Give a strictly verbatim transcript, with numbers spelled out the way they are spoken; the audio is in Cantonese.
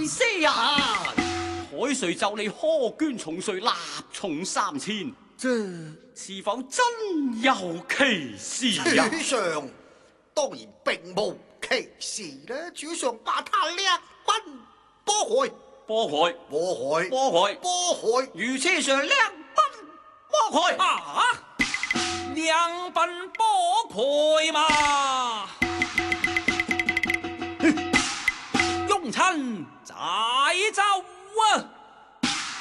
些啊！海瑞就你苛捐重稅，納重三千， 這是否真有其事呀？ 主上當然並無其事啦，主上把他叻奔波害， 波害， 波害， 波害， 波害， 如車上叻奔波害啊！兩奔波害嘛！庸臣在奏。